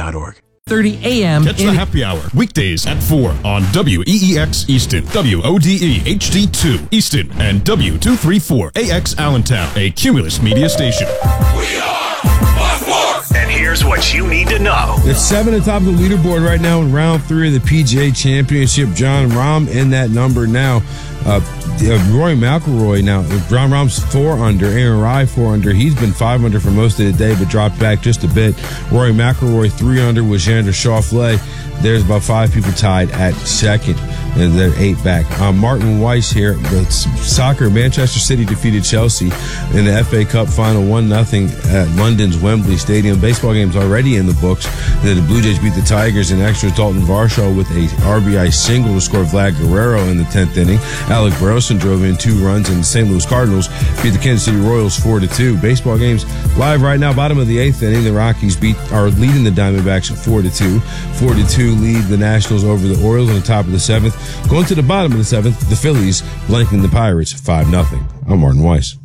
WEEX.org. 30 a.m. Catch the happy hour weekdays at 4 on WEEX Easton, WODE HD2 Easton, and W234AX Allentown, a Cumulus media station. We are Fox Sports. And here's what you need to know. It's 7 atop the leaderboard right now in round 3 of the PGA Championship. Jon Rahm in that number now. Rory McIlroy now. Jon Rahm's 4 under. Aaron Rai 4 under. He's been 5 under for most of the day, but dropped back just a bit. Rory McIlroy 3 under with Xander Schauffele. There's about 5 people tied at second, and they're 8 back. Martin Weiss here. Soccer, Manchester City defeated Chelsea in the FA Cup final 1-0 at London's Wembley Stadium. Baseball game's already in the books. The Blue Jays beat the Tigers in extras. Dalton Varsho with a RBI single to score Vlad Guerrero in the 10th inning. Alec Burleson drove in 2 runs, and the St. Louis Cardinals beat the Kansas City Royals 4-2. Baseball games live right now. Bottom of the 8th inning, the Rockies are leading the Diamondbacks at 4-2. 4-2 lead the Nationals over the Orioles on the top of the 7th. Going to the bottom of the 7th, the Phillies blanking the Pirates 5-0. I'm Martin Weiss.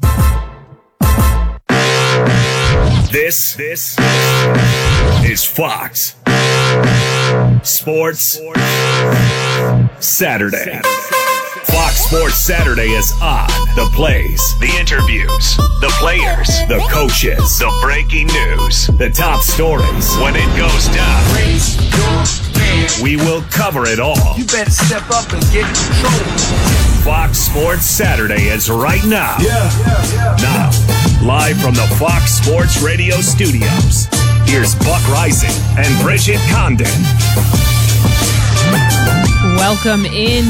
This is Fox Sports Saturday. Fox Sports Saturday is on. The plays, the interviews, the players, the coaches, the breaking news, the top stories. When it goes down, we will cover it all. You better step up and get control. Fox Sports Saturday is right now. Now, live from the Fox Sports Radio studios, here's Buck Rising and Bridget Condon. Welcome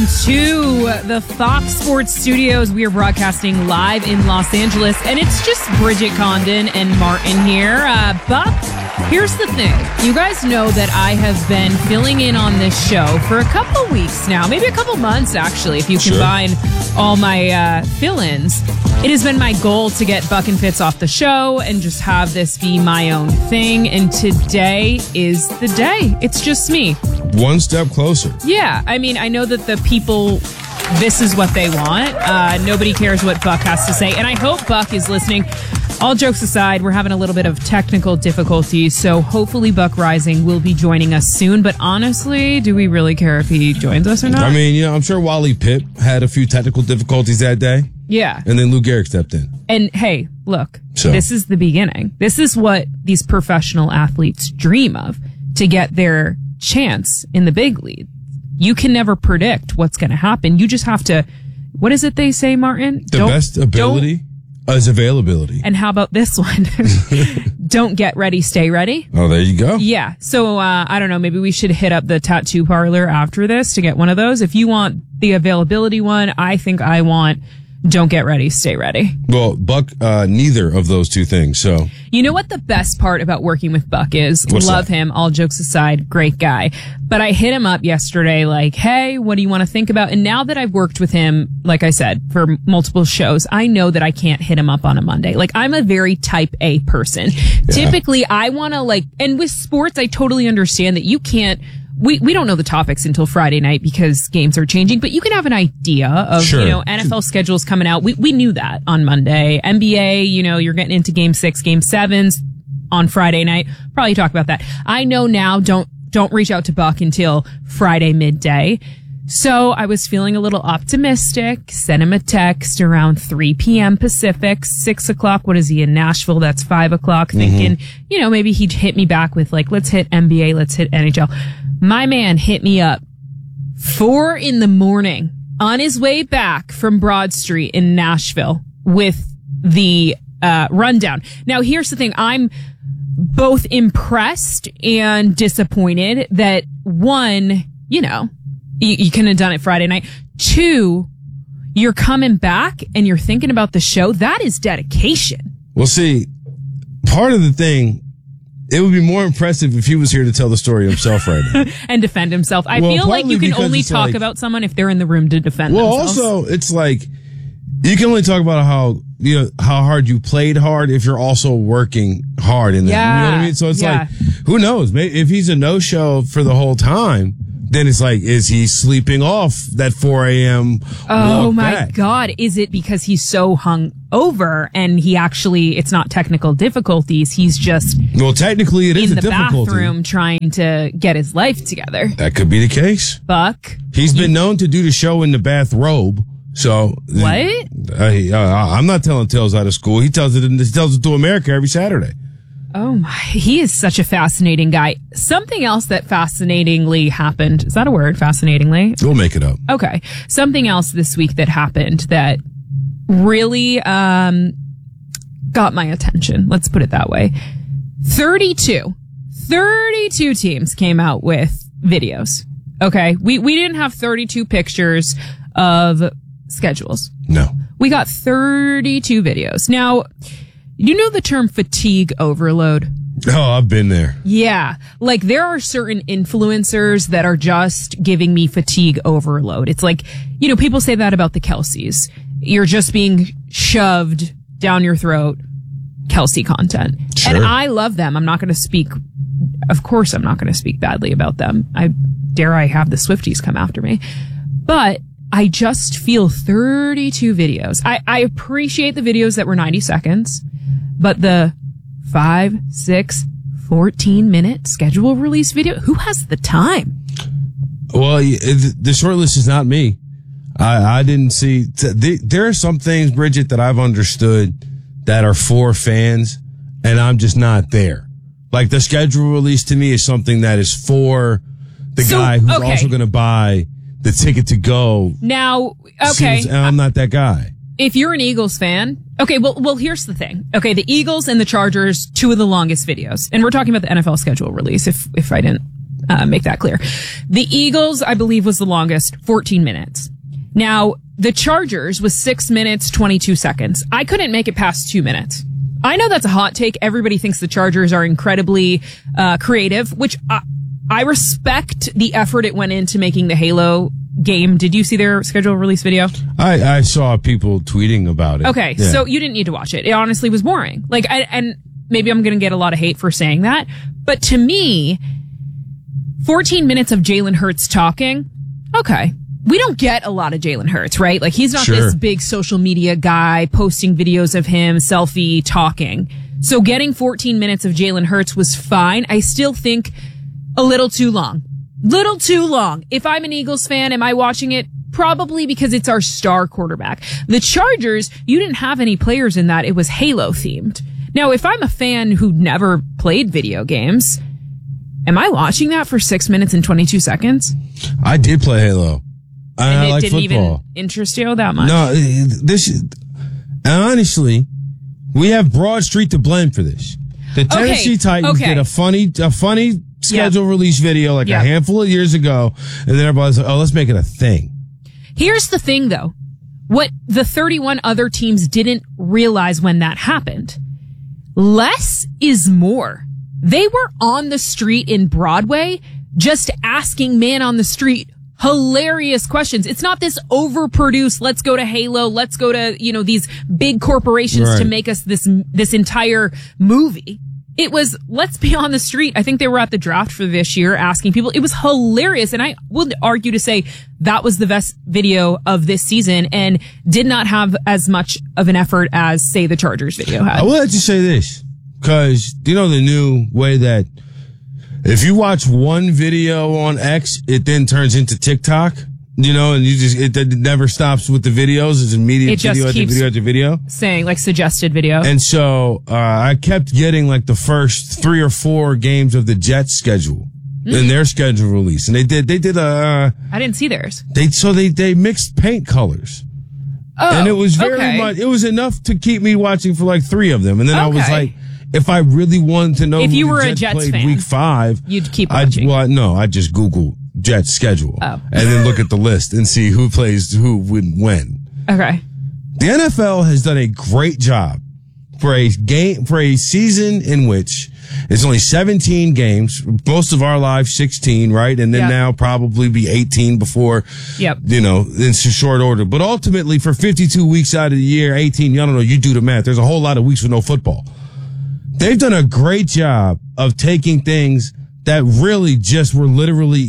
into the Fox Sports Studios. We are broadcasting live in Los Angeles, and it's just Bridget Condon and Martin here. Buck, here's the thing. You guys know that I have been filling in on this show for a couple weeks now, maybe a couple months, actually, if you combine all my fill-ins. It has been my goal to get Buck and Fitz off the show and just have this be my own thing, and today is the day. It's just me. One step closer. Yeah, I mean, I know that the people, this is what they want. Nobody cares what Buck has to say, and I hope Buck is listening. All jokes aside, we're having a little bit of technical difficulties, so hopefully Buck Rising will be joining us soon, but honestly, do we really care if he joins us or not? I mean, I'm sure Wally Pipp had a few technical difficulties that day. Yeah. And then Lou Gehrig stepped in. And hey, look, this is the beginning. This is what these professional athletes dream of, to get their chance in the big league. You can never predict what's going to happen. You just have to, what is it they say, Martin? The best ability is availability. And how about this one? Don't get ready, stay ready. Oh, there you go. Yeah. So, I don't know, maybe we should hit up the tattoo parlor after this to get one of those. If you want the availability one, I think I want don't get ready, stay ready. Well, Buck, neither of those two things, so. You know what the best part about working with Buck is? What's Love that? him, all jokes aside, great guy. But I hit him up yesterday like, hey, what do you want to think about? And now that I've worked with him, like I said, for multiple shows, I know that I can't hit him up on a Monday. Like, I'm a very type A person. Yeah. Typically, I want to and with sports, I totally understand that you can't, we don't know the topics until Friday night because games are changing, but you can have an idea of, NFL schedules coming out. We knew that on Monday. NBA, you're getting into game 6, game 7s on Friday night. Probably talk about that. I know now, don't reach out to Buck until Friday midday. So I was feeling a little optimistic, sent him a text around 3 p.m. Pacific, 6 o'clock. What is he in Nashville? That's 5 o'clock. Thinking, maybe he'd hit me back with let's hit NBA, let's hit NHL. My man hit me up 4 a.m. on his way back from Broad Street in Nashville with the rundown. Now, here's the thing. I'm both impressed and disappointed that, one, you couldn't have done it Friday night. 2, you're coming back and you're thinking about the show. That is dedication. Well, see, part of the thing, it would be more impressive if he was here to tell the story himself right now. And defend himself. I feel like you can only talk about someone if they're in the room to defend themselves. Well, also, it's like, you can only talk about how hard you played hard if you're also working hard in that. You know what I mean? So it's like, who knows? Maybe if he's a no-show for the whole time, then it's like, is he sleeping off that 4 a.m. Oh walk my back? God. Is it because he's so hung over and it's not technical difficulties. He's just Well, technically, it is in a the difficulty. bathroom trying to get his life together. That could be the case. Buck. He's been known to do the show in the bathrobe. So What? I'm not telling tales out of school. He tells it to America every Saturday. Oh my, he is such a fascinating guy. Something else that fascinatingly happened. Is that a word? Fascinatingly? We'll make it up. Okay. Something else this week that happened that really, got my attention. Let's put it that way. 32 teams came out with videos. Okay. We didn't have 32 pictures of schedules. No. We got 32 videos. Now, you know the term fatigue overload? Oh, I've been there. Yeah. Like there are certain influencers that are just giving me fatigue overload. It's like, people say that about the Kelseys. You're just being shoved down your throat Kelsey content. Sure. And I love them. I'm not going to speak badly about them. I have the Swifties come after me. But I just feel 32 videos. I appreciate the videos that were 90 seconds. But the 5, 6, 14-minute schedule release video, who has the time? Well, the short list is not me. I didn't see. There are some things, Bridget, that I've understood that are for fans, and I'm just not there. Like the schedule release to me is something that is for the guy who's also going to buy the ticket to go. Now, okay. And I'm not that guy. If you're an Eagles fan, okay, well, here's the thing. Okay, the Eagles and the Chargers, 2 of the longest videos. And we're talking about the NFL schedule release, if I didn't make that clear. The Eagles, I believe, was the longest, 14 minutes. Now, the Chargers was 6 minutes, 22 seconds. I couldn't make it past 2 minutes. I know that's a hot take. Everybody thinks the Chargers are incredibly creative, which I respect the effort it went into making the Halo game. Did you see their schedule release video? I saw people tweeting about it. Okay, Yeah. So you didn't need to watch it. It honestly was boring. And maybe I'm going to get a lot of hate for saying that, but to me, 14 minutes of Jalen Hurts talking, okay. We don't get a lot of Jalen Hurts, right? Like he's not this big social media guy posting videos of him, selfie talking. So getting 14 minutes of Jalen Hurts was fine. I still think a little too long. Little too long. If I'm an Eagles fan, am I watching it? Probably because it's our star quarterback. The Chargers, you didn't have any players in that. It was Halo themed. Now, if I'm a fan who never played video games, am I watching that for 6 minutes and 22 seconds? I did play Halo. And I it like didn't football. even interest you that much? No, honestly, we have Broad Street to blame for this. The Tennessee Titans did a funny schedule release video like a handful of years ago, and then everybody's like, oh, let's make it a thing. Here's the thing, though. What the 31 other teams didn't realize when that happened. Less is more. They were on the street in Broadway just asking man on the street hilarious questions. It's not this overproduced, let's go to Halo, let's go to, these big corporations to make us this entire movie. It was, let's be on the street. I think they were at the draft for this year asking people. It was hilarious. And I would argue to say that was the best video of this season and did not have as much of an effort as, say, the Chargers video had. I will let you say this, because the new way that if you watch one video on X, it then turns into TikTok, and it never stops with the videos. It's immediate video after video after video. Saying like suggested video. And so, I kept getting like the first 3 or 4 games of the Jets schedule in their schedule release. And they did I didn't see theirs. They mixed paint colors. Oh, and it was very much, it was enough to keep me watching for like 3 of them. And then I was like, if I really wanted to know if who you were the a Jets Jets played fan, week 5, you'd keep watching. I'd just Google Jets schedule and then look at the list and see who plays who when. Okay. The NFL has done a great job for a season in which it's only 17 games, most of our lives 16, right? And then now probably be 18 before, in short order. But ultimately for 52 weeks out of the year, 18, I don't know, you do the math. There's a whole lot of weeks with no football. They've done a great job of taking things that really just were literally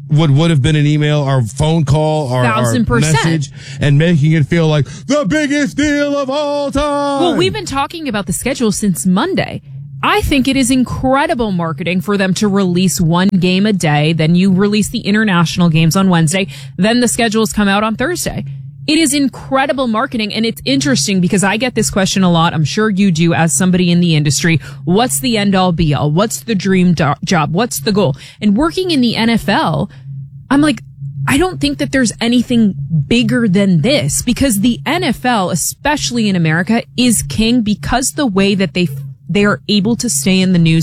what would have been an email or phone call or 1,000%. message and making it feel like the biggest deal of all time. Well, we've been talking about the schedule since Monday. I think it is incredible marketing for them to release one game a day. Then you release the international games on Wednesday. Then the schedules come out on Thursday. It is incredible marketing, and it's interesting because I get this question a lot. I'm sure you do as somebody in the industry. What's the end all be all? What's the dream job? What's the goal? And working in the NFL, I'm like, I don't think that there's anything bigger than this because the NFL, especially in America, is king because the way that they are able to stay in the news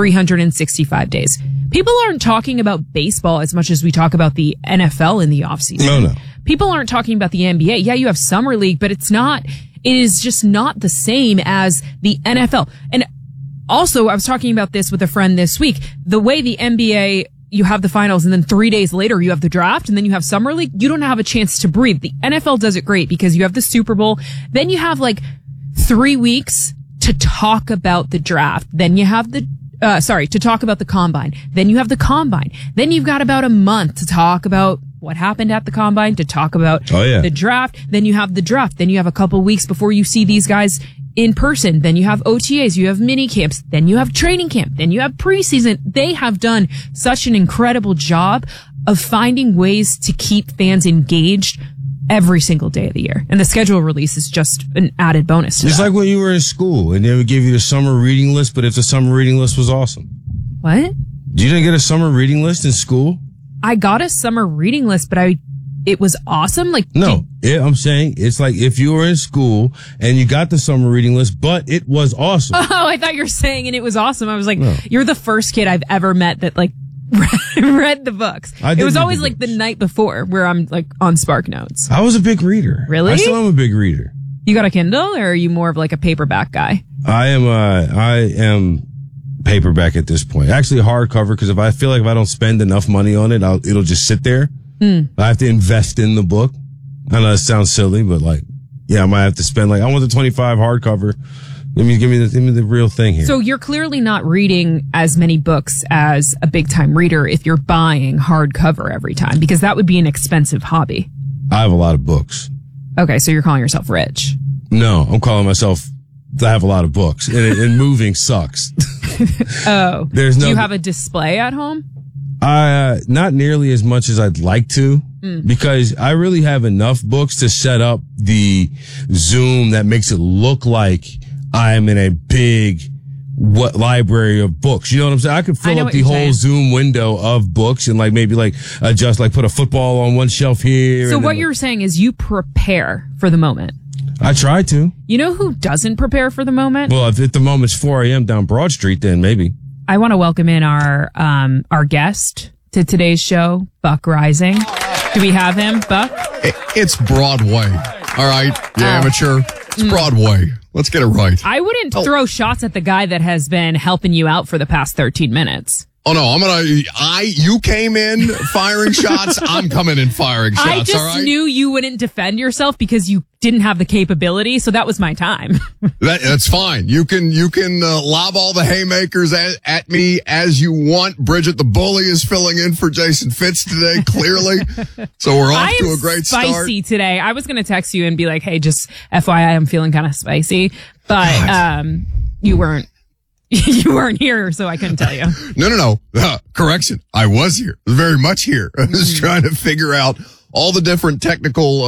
365 days. People aren't talking about baseball as much as we talk about the NFL in the offseason. No. People aren't talking about the NBA. Yeah, you have summer league, but it is just not the same as the NFL. And also, I was talking about this with a friend this week. The way the NBA, you have the finals and then 3 days later you have the draft and then you have summer league, you don't have a chance to breathe. The NFL does it great because you have the Super Bowl. Then you have like 3 weeks to talk about the draft. Then you have to talk about the combine. Then you have the combine. Then you've got about a month to talk about what happened at the combine, to talk about the draft. Then you have the draft. Then you have a couple weeks before you see these guys in person. Then you have OTAs. You have mini camps. Then you have training camp. Then you have preseason. They have done such an incredible job of finding ways to keep fans engaged every single day of the year. And the schedule release is just an added bonus to It's that. like when you were in school and they would give you the summer reading list, but if the summer reading list was awesome. What? You didn't get a summer reading list in school? I got a summer reading list, but it was awesome. Like, No, I'm saying it's like if you were in school and you got the summer reading list, but it was awesome. oh, I thought you were saying, and it was awesome. I was like, No. You're the first kid I've ever met that like read the books. I It did was read always the like the books. night before where I'm like on Spark Notes. I was a big reader. Really? I still am a big reader. You got a Kindle, or are you more of like a paperback guy? I am paperback at this point. Actually hardcover, because if I don't spend enough money on it, it'll just sit there. I have to invest in the book. I know it sounds silly, but like, yeah, I might have to spend I want the 25 hardcover. Give me the real thing here. So you're clearly not reading as many books as a big time reader if you're buying hardcover every time, because that would be an expensive hobby. I have a lot of books. Okay, so you're calling yourself rich. No, I'm calling myself, I have a lot of books and moving sucks. Oh, There's no, do you have a display at home? not nearly as much as I'd like to, because I really have enough books to set up the Zoom that makes it look like I'm in a big library of books. You know what I'm saying? I could I fill know up what the you're whole saying. Zoom window of books and maybe adjust, put a football on one shelf here. So and what then, you're saying is you prepare for the moment. I try to. You know who doesn't prepare for the moment? Well, if at the moment's 4 a.m. down Broad Street, then maybe. I want to welcome in our guest to today's show, Buck Rising. Do we have him, Buck? It's Broadway. All right, you amateur. It's Broadway. Let's get it right. I wouldn't throw shots at the guy that has been helping you out for the past 13 minutes. Oh no, you came in firing shots. I'm coming in firing shots. I just all right? knew you wouldn't defend yourself because you didn't have the capability, so that was my time. That's fine. You can lob all the haymakers at me as you want. Bridget the bully is filling in for Jason Fitz today, clearly. So we're off to a great spicy start. today. I was going to text you and be like, hey, just FYI, I'm feeling kind of spicy, but you weren't. You weren't here, so I couldn't tell you. No. Correction. I was here. Very much here. I was trying to figure out all the different technical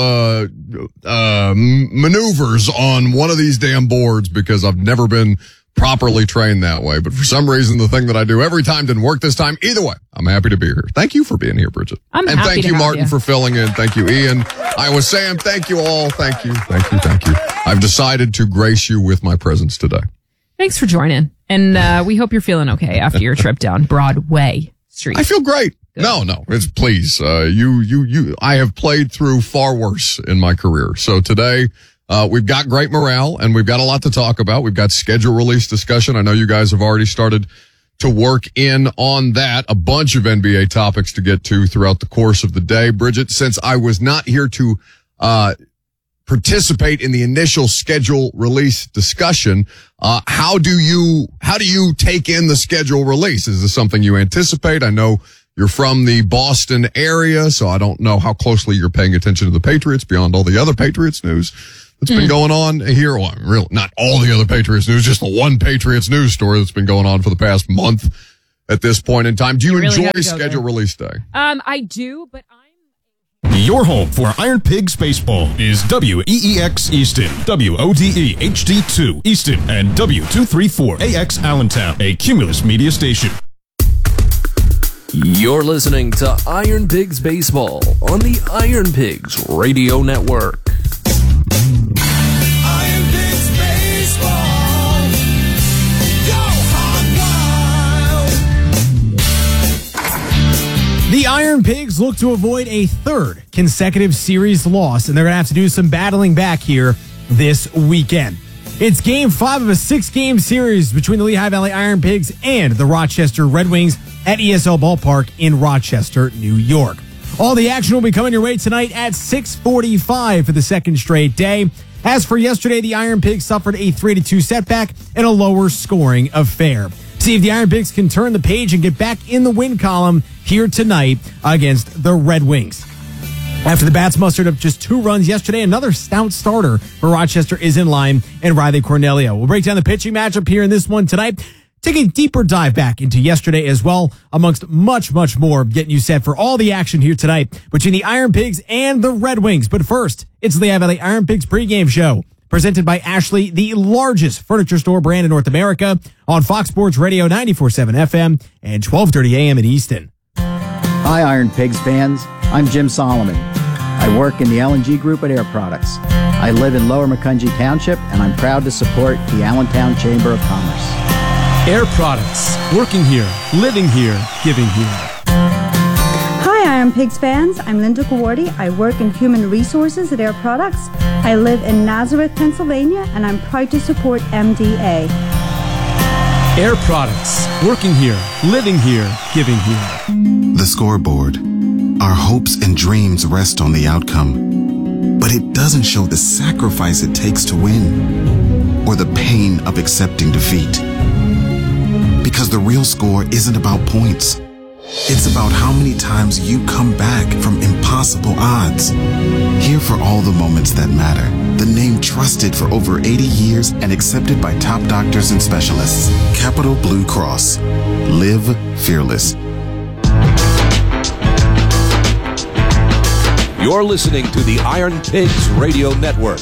maneuvers on one of these damn boards because I've never been properly trained that way. But for some reason, the thing that I do every time didn't work this time. Either way, I'm happy to be here. Thank you for being here, Bridget. I'm and happy thank to you, have Martin, you. for filling in. Thank you, Ian. Iowa Sam. Thank you all. Thank you. I've decided to grace you with my presence today. Thanks for joining. And we hope you're feeling okay after your trip down Broadway Street. I feel great. Good. No, it's please. I have played through far worse in my career. So today, we've got great morale and we've got a lot to talk about. We've got schedule release discussion. I know you guys have already started to work in on that. A bunch of NBA topics to get to throughout the course of the day. Bridget, since I was not here to, participate in the initial schedule release discussion, how do you take in the schedule release? Is this something you anticipate? I know you're from the Boston area, so I don't know how closely you're paying attention to the Patriots beyond all the other Patriots news that's been going on here. Well, really, not all the other Patriots news, just the one Patriots news story that's been going on for the past month at this point in time. Do you really enjoy schedule release day? I do, but Your home for Iron Pigs baseball is WEEX Easton, WODE HD2 Easton, and W234AX Allentown, a Cumulus media station. You're listening to Iron Pigs Baseball on the Iron Pigs Radio Network. Iron Pigs Baseball. Go Hog Wild. The Iron Pigs look to avoid a third consecutive series loss, and they're going to have to do some battling back here this weekend. It's Game 5 of a 6-game series between the Lehigh Valley Iron Pigs and the Rochester Red Wings at ESL Ballpark in Rochester, New York. All the action will be coming your way tonight at 6:45 for the second straight day. As for yesterday, the Iron Pigs suffered a 3-2 setback and a lower scoring affair. See if the Iron Pigs can turn the page and get back in the win column here tonight against the Red Wings. After the Bats mustered up just 2 runs yesterday, another stout starter for Rochester is in line, and Riley Cornelio. We'll break down the pitching matchup here in this one tonight. Taking a deeper dive back into yesterday as well, amongst much, much more, getting you set for all the action here tonight between the Iron Pigs and the Red Wings. But first, it's the Lehigh Valley Iron Pigs pregame show, presented by Ashley, the largest furniture store brand in North America, on Fox Sports Radio 94.7 FM and 12:30 a.m. in Easton. Hi, Iron Pigs fans. I'm Jim Solomon. I work in the L&G Group at Air Products. I live in Lower Macungie Township, and I'm proud to support the Allentown Chamber of Commerce. Air Products. Working here, living here, giving here. Hi, Iron Pigs fans. I'm Linda Gawardi. I work in human resources at Air Products. I live in Nazareth, Pennsylvania, and I'm proud to support MDA. Air Products. Working here, living here, giving here. The scoreboard. Our hopes and dreams rest on the outcome, but it doesn't show the sacrifice it takes to win or the pain of accepting defeat. Because the real score isn't about points. It's about how many times you come back from impossible odds. Here for all the moments that matter. The name trusted for over 80 years and accepted by top doctors and specialists. Capital Blue Cross. Live fearless. You're listening to the Iron Pigs Radio Network.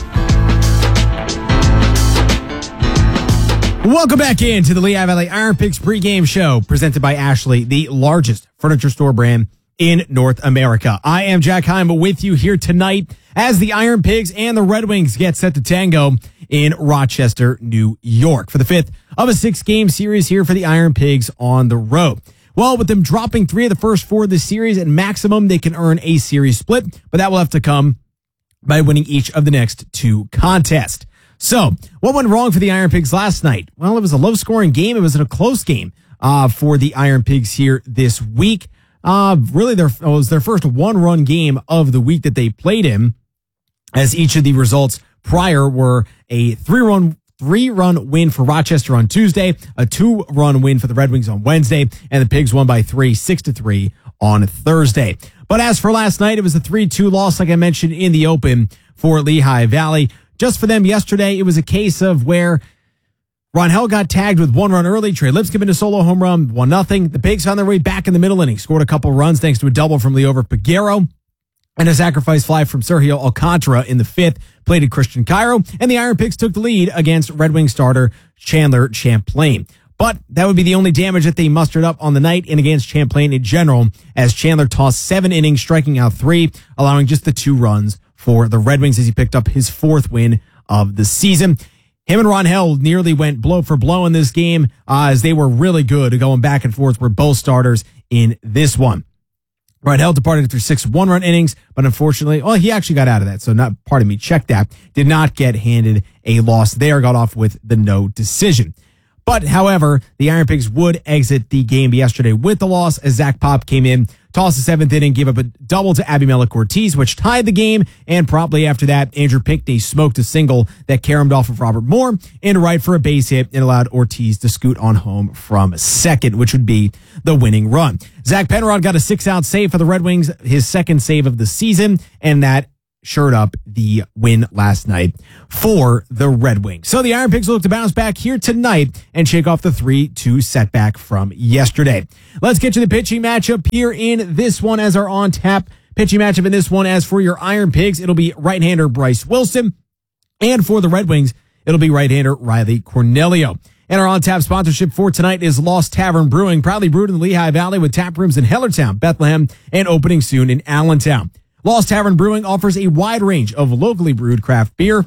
Welcome back into the Lehigh Valley Iron Pigs pregame show, presented by Ashley, the largest furniture store brand in North America. I am Jack Heim with you here tonight as the Iron Pigs and the Red Wings get set to tango in Rochester, New York for the 5th of a 6-game series here for the Iron Pigs on the road. Well, with them dropping 3 of the first 4 of the series, at maximum they can earn a series split, but that will have to come by winning each of the next 2 contests. So, what went wrong for the Iron Pigs last night? Well, it was a low-scoring game. It was a close game for the Iron Pigs here this week. Really, it was their first 1-run game of the week that they played in, as each of the results prior were a 3-run win for Rochester on Tuesday, a 2-run win for the Red Wings on Wednesday, and the Pigs won by 6-3 on Thursday. But as for last night, it was a 3-2 loss, like I mentioned in the open, for Lehigh Valley. Just for them yesterday, it was a case of where Ronhell got tagged with 1 run early. Trey Lipscomb in a solo home run, 1-0. The Pigs found their way back in the middle inning, scored a couple runs thanks to a double from Leover Peguero and a sacrifice fly from Sergio Alcantara in the 5th, played at Christian Cairo, and the Iron Pigs took the lead against Red Wing starter Chandler Champlain. But that would be the only damage that they mustered up on the night and against Champlain in general, as Chandler tossed 7 innings, striking out 3, allowing just the 2 runs for the Red Wings as he picked up his 4th win of the season. Him and Ronhell nearly went blow for blow in this game as they were really good, going back and forth, were both starters in this one. Ronhell departed after 6 1-run innings, but unfortunately, he actually got out of that. So check that. Did not get handed a loss there, got off with the no decision. But, however, the Iron Pigs would exit the game yesterday with the loss as Zach Pop came in tossed the seventh inning, gave up a double to Abimelech Ortiz, which tied the game. And promptly after that, Andrew Pinckney smoked a single that caromed off of Robert Moore into right for a base hit and allowed Ortiz to scoot on home from second, which would be the winning run. Zach Penrod got a 6-out save for the Red Wings, his second save of the season, and that shored up the win last night for the Red Wings. So the Iron Pigs look to bounce back here tonight and shake off the 3-2 setback from yesterday. Let's get to the pitching matchup here in this one as our on-tap pitching matchup in this one. As for your Iron Pigs, it'll be right-hander Bryce Wilson. And for the Red Wings, it'll be right-hander Riley Cornelio. And our on-tap sponsorship for tonight is Lost Tavern Brewing, proudly brewed in the Lehigh Valley with tap rooms in Hellertown, Bethlehem, and opening soon in Allentown. Lost Tavern Brewing offers a wide range of locally brewed craft beer,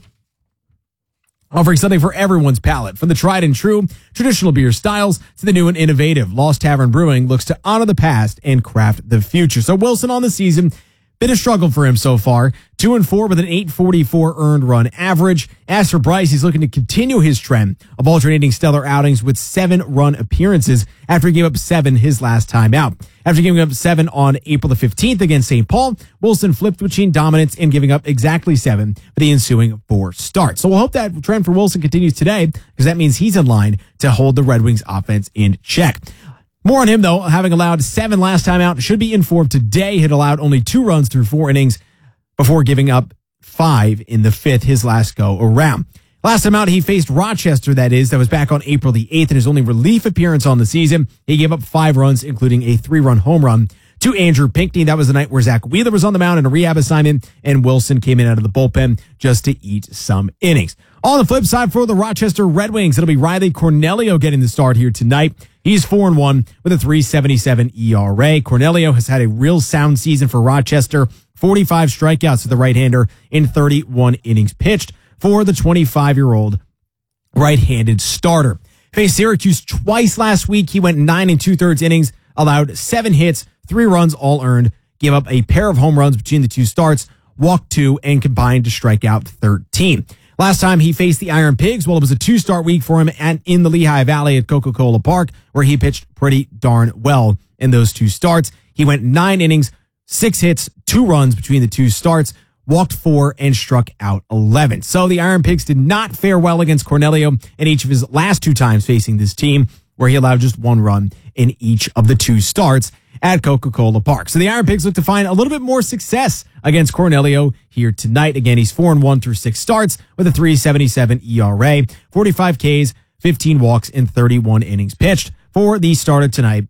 offering something for everyone's palate. From the tried and true traditional beer styles to the new and innovative, Lost Tavern Brewing looks to honor the past and craft the future. So Wilson on the season, been a struggle for him so far. 2-4 with an 844 earned run average. As for Bryce, he's looking to continue his trend of alternating stellar outings with 7-run appearances after he gave up 7 his last time out. After giving up 7 on April the 15th against St. Paul, Wilson flipped between dominance and giving up exactly 7 for the ensuing 4 starts. So we'll hope that trend for Wilson continues today, because that means he's in line to hold the Red Wings offense in check. More on him, though, having allowed 7 last time out, should be informed today. He had allowed only 2 runs through 4 innings before giving up 5 in the 5th, his last go around. Last time out, he faced Rochester, that was back on April the 8th, in his only relief appearance on the season. He gave up 5 runs, including a 3-run home run to Andrew Pinckney. That was the night where Zach Wheeler was on the mound in a rehab assignment, and Wilson came in out of the bullpen just to eat some innings. On the flip side for the Rochester Red Wings, it'll be Riley Cornelio getting the start here tonight. He's 4-1 with a 3.77 ERA. Cornelio has had a real sound season for Rochester. 45 strikeouts to the right-hander in 31 innings pitched for the 25-year-old right-handed starter. Faced Syracuse twice last week. He went 9 2/3 innings, allowed 7 hits, 3 runs all earned, gave up a pair of home runs between the 2 starts, walked 2, and combined to strike out 13. Last time he faced the Iron Pigs, well, it was a 2-start week for him in the Lehigh Valley at Coca-Cola Park, where he pitched pretty darn well in those 2 starts. He went 9 innings, 6 hits, 2 runs between the 2 starts, walked 4, and struck out 11. So the Iron Pigs did not fare well against Cornelio in each of his last 2 times facing this team, where he allowed just 1 run in each of the 2 starts at Coca-Cola Park. So the Iron Pigs look to find a little bit more success against Cornelio here tonight. Again, he's 4-1 through 6 starts with a 3.77 ERA, 45 Ks, 15 walks, and 31 innings pitched for the starter tonight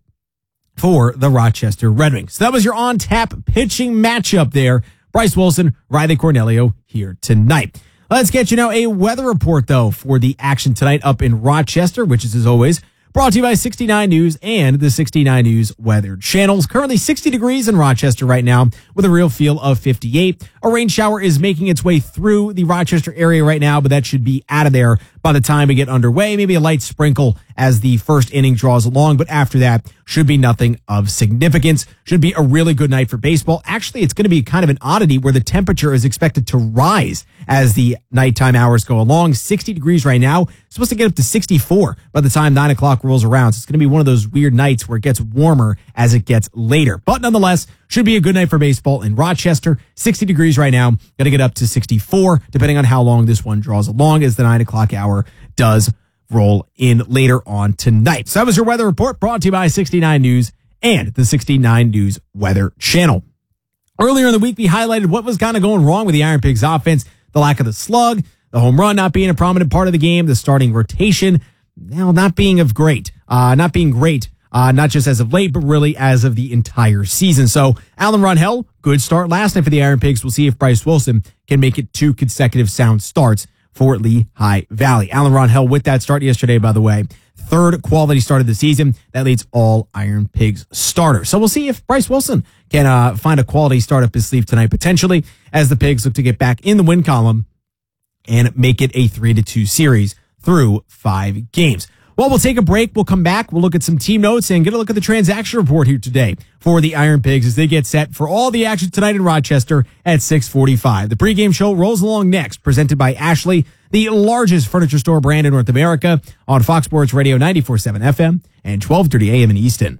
for the Rochester Red Wings. So that was your on-tap pitching matchup there. Bryce Wilson, Riley Cornelio here tonight. Let's get you now a weather report, though, for the action tonight up in Rochester, which is, as always, brought to you by 69 News and the 69 News Weather Channels. Currently 60 degrees in Rochester right now with a real feel of 58. A rain shower is making its way through the Rochester area right now, but that should be out of there by the time we get underway. Maybe a light sprinkle as the first inning draws along, but after that should be nothing of significance. Should be a really good night for baseball. Actually, it's going to be kind of an oddity where the temperature is expected to rise as the nighttime hours go along. 60 degrees right now. It's supposed to get up to 64 by the time 9 o'clock rolls around. So it's going to be one of those weird nights where it gets warmer as it gets later. But nonetheless, should be a good night for baseball in Rochester. 60 degrees right now. Going to get up to 64 depending on how long this one draws along as the 9 o'clock hour does roll in later on tonight. So that was your weather report brought to you by 69 News and the 69 News Weather Channel. Earlier in the week, we highlighted what was kind of going wrong with the Iron Pigs offense. The lack of the slug, the home run not being a prominent part of the game, the starting rotation, not being great, not just as of late, but really as of the entire season. So Alan Ronhell, good start last night for the Iron Pigs. We'll see if Bryce Wilson can make it 2 consecutive sound starts for Lehigh Valley. Alan Ronhell with that start yesterday, by the way, 3rd quality start of the season. That leads all Iron Pigs starters. So we'll see if Bryce Wilson can find a quality start up his sleeve tonight, potentially, as the Pigs look to get back in the win column and make it a 3-2 series through 5 games. Well, we'll take a break. We'll come back. We'll look at some team notes and get a look at the transaction report here today for the Iron Pigs as they get set for all the action tonight in Rochester at 6:45. The pregame show rolls along next, presented by Ashley, the largest furniture store brand in North America, on Fox Sports Radio 94.7 FM and 12:30 AM in Easton.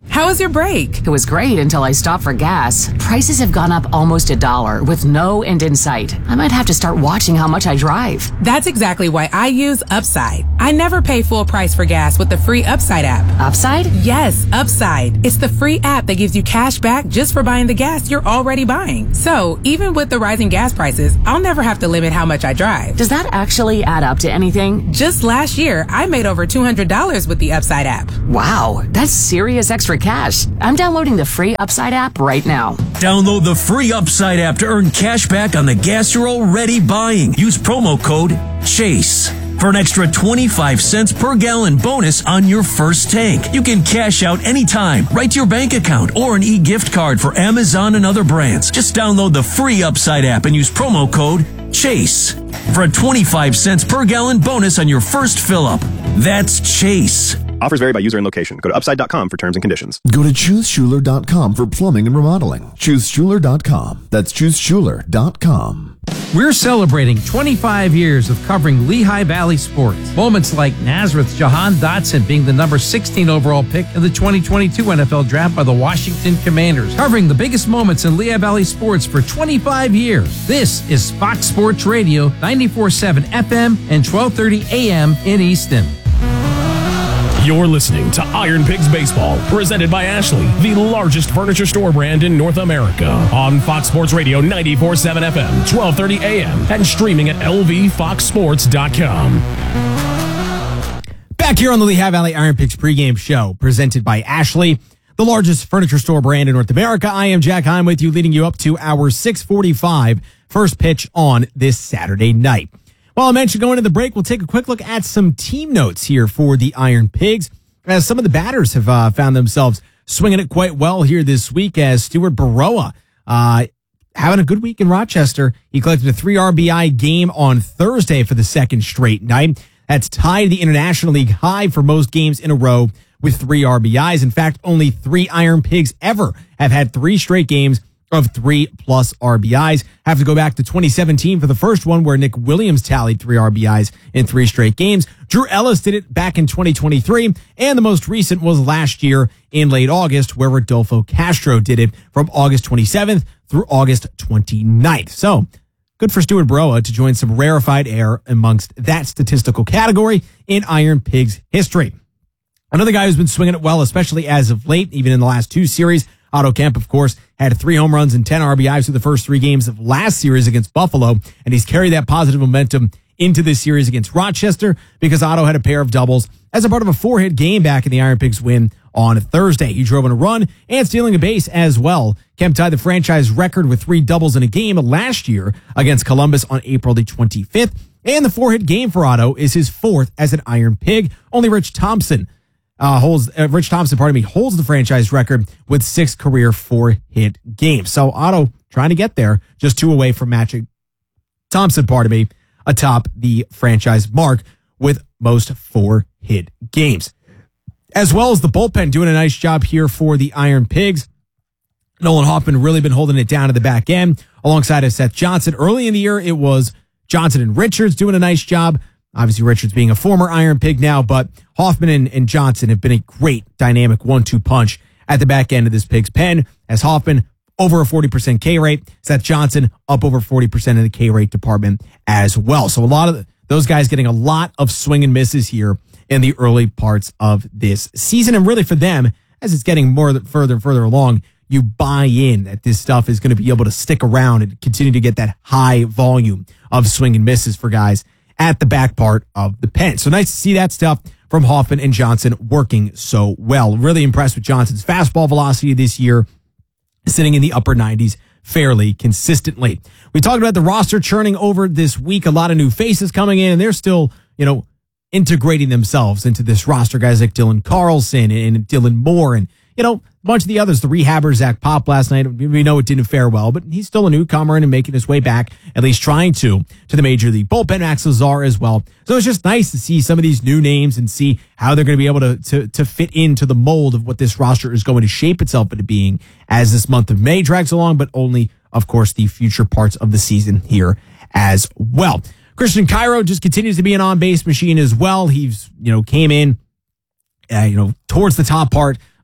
How was your break? It was great until I stopped for gas. Prices have gone up almost $1 with no end in sight. I might have to start watching how much I drive. That's exactly why I use Upside. I never pay full price for gas with the free Upside app. Upside? Yes, Upside. It's the free app that gives you cash back just for buying the gas you're already buying. So, even with the rising gas prices, I'll never have to limit how much I drive. Does that actually add up to anything? Just last year, I made over $200 with the Upside app. Wow, that's serious extra cash. I'm downloading the free Upside app right now. Download the free Upside app to earn cash back on the gas you're already buying. Use promo code CHASE for an extra 25 cents per gallon bonus on your first tank. You can cash out anytime, right to your bank account, or an e-gift card for Amazon and other brands. Just download the free Upside app and use promo code CHASE for a 25 cents per gallon bonus on your first fill-up. That's CHASE. Offers vary by user and location. Go to upside.com for terms and conditions. Go to ChooseSchuler.com for plumbing and remodeling. ChooseSchuler.com. That's ChooseSchuler.com. We're celebrating 25 years of covering Lehigh Valley sports. Moments like Nazareth Jahan Dotson being the number 16 overall pick in the 2022 NFL Draft by the Washington Commanders. Covering the biggest moments in Lehigh Valley sports for 25 years. This is Fox Sports Radio, 94.7 FM and 1230 AM in Easton. You're listening to Iron Pigs Baseball, presented by Ashley, the largest furniture store brand in North America. On Fox Sports Radio 94.7 FM, 1230 AM, and streaming at lvfoxsports.com. Back here on the Lehigh Valley Iron Pigs pregame show, presented by Ashley, the largest furniture store brand in North America. I am Jack Heim with you, leading you up to our 6:45 first pitch on this Saturday night. Well, I mentioned going to the break, we'll take a quick look at some team notes here for the Iron Pigs, as some of the batters have found themselves swinging it quite well here this week, as Stuart Baroa having a good week in Rochester. He collected a 3 RBI game on Thursday for the second straight night. That's tied the International League high for most games in a row with 3 RBIs. In fact, only 3 Iron Pigs ever have had 3 straight games of 3+ RBIs. Have to go back to 2017 for the first one, where Nick Williams tallied 3 RBIs in 3 straight games. Drew Ellis did it back in 2023, and the most recent was last year in late August, where Rodolfo Castro did it from August 27th through August 29th. So good for Stuart Baroa to join some rarefied air amongst that statistical category in Iron Pigs history. Another guy who's been swinging it well, especially as of late, even in the last 2 series, Otto Kemp, of course, had 3 home runs and 10 RBIs through the first 3 games of last series against Buffalo, and he's carried that positive momentum into this series against Rochester, because Otto had a pair of doubles as a part of a 4-hit game back in the Iron Pigs win on Thursday. He drove in a run and stealing a base as well. Kemp tied the franchise record with 3 doubles in a game last year against Columbus on April the 25th, and the 4-hit game for Otto is his 4th as an Iron Pig. Only Rich Thompson holds the franchise record with 6 career 4-hit games. So Otto trying to get there, just 2 away from matching Thompson, atop the franchise mark with most 4-hit games. As well as the bullpen doing a nice job here for the Iron Pigs. Nolan Hoffman really been holding it down at the back end alongside of Seth Johnson. Early in the year, it was Johnson and Richards doing a nice job. Obviously, Richards being a former Iron Pig now, but Hoffman and Johnson have been a great dynamic 1-2 punch at the back end of this Pigs pen, as Hoffman over a 40% K rate, Seth Johnson up over 40% in the K rate department as well. So a lot of those guys getting a lot of swing and misses here in the early parts of this season. And really for them, as it's getting further and further along, you buy in that this stuff is going to be able to stick around and continue to get that high volume of swing and misses for guys at the back part of the pen. So nice to see that stuff from Hoffman and Johnson working so well. Really impressed with Johnson's fastball velocity this year, sitting in the upper 90s fairly consistently. We talked about the roster churning over this week, a lot of new faces coming in, and they're still, integrating themselves into this roster. Guys like Dylan Carlson and Dylan Moore and, a bunch of the others. The rehabber, Zach Pop, last night, we know it didn't fare well, but he's still a newcomer and making his way back, at least trying to the Major League bullpen. Max Lazar as well. So it's just nice to see some of these new names and see how they're going to be able to fit into the mold of what this roster is going to shape itself into being as this month of May drags along, but only, of course, the future parts of the season here as well. Christian Cairo just continues to be an on-base machine as well. He's, came in, towards the top part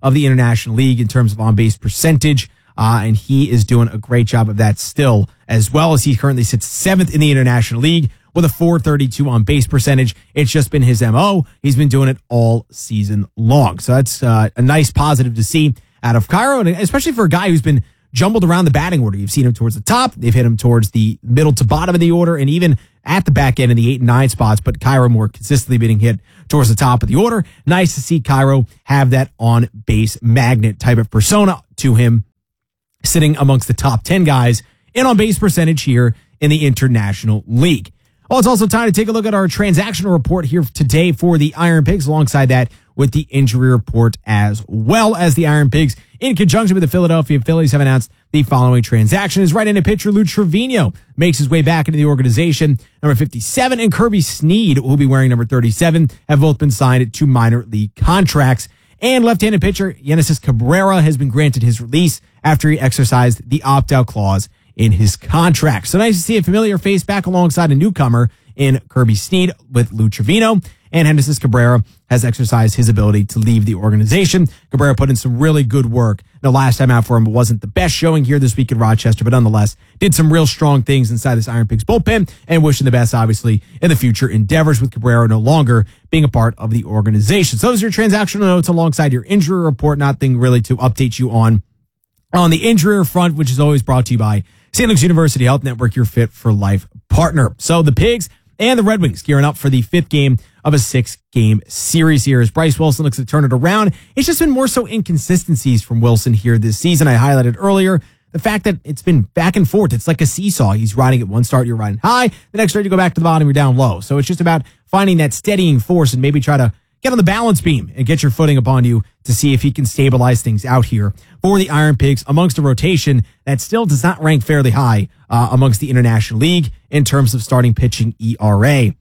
of the International League in terms of on-base percentage. And he is doing a great job of that still, as well as he currently sits 7th in the International League with a .432 on-base percentage. It's just been his MO. He's been doing it all season long. So that's a nice positive to see out of Cairo, and especially for a guy who's been jumbled around the batting order. You've seen him towards the top. They've hit him towards the middle to bottom of the order, and even at the back end in the 8 and 9 spots, but Cairo more consistently being hit towards the top of the order. Nice to see Cairo have that on-base magnet type of persona to him, sitting amongst the top 10 guys in on-base percentage here in the International League. Well, it's also time to take a look at our transactional report here today for the Iron Pigs, alongside that with the injury report, as well as the Iron Pigs, in conjunction with the Philadelphia Phillies, have announced the following transaction. Is right-handed pitcher Lou Trevino makes his way back into the organization. Number 57 and Kirby Snead, who will be wearing number 37, have both been signed to minor league contracts. And left-handed pitcher Genesis Cabrera has been granted his release after he exercised the opt-out clause in his contract. So nice to see a familiar face back alongside a newcomer in Kirby Snead with Lou Trevino. And Genesis Cabrera has exercised his ability to leave the organization. Cabrera put in some really good work. The last time out for him wasn't the best showing here this week in Rochester, but nonetheless did some real strong things inside this Iron Pigs bullpen, and wishing the best, obviously, in the future endeavors with Cabrera no longer being a part of the organization. So those are your transactional notes alongside your injury report. Nothing really to update you on the injury front, which is always brought to you by St. Luke's University Health Network, your fit for life partner. So the Pigs and the Red Wings gearing up for the 5th game of a 6-game series here as Bryce Wilson looks to turn it around. It's just been more so inconsistencies from Wilson here this season. I highlighted earlier the fact that it's been back and forth. It's like a seesaw. He's riding at one start, you're riding high. The next start, you go back to the bottom, you're down low. So it's just about finding that steadying force and maybe try to get on the balance beam and get your footing upon you to see if he can stabilize things out here for the Iron Pigs amongst a rotation that still does not rank fairly high amongst the International League in terms of starting pitching ERA